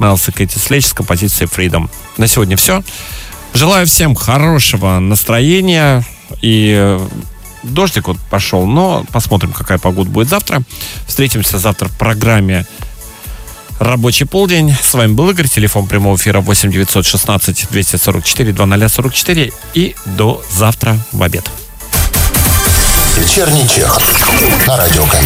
Майлз и Кэти Слейч с композицией Freedom. На сегодня все. Желаю всем хорошего настроения. И дождик вот пошел, но посмотрим, какая погода будет завтра. Встретимся завтра в программе «Рабочий полдень». С вами был Игорь. Телефон прямого эфира 8 916 244 2044. И до завтра в обед. Вечерний Чех на Радио КП.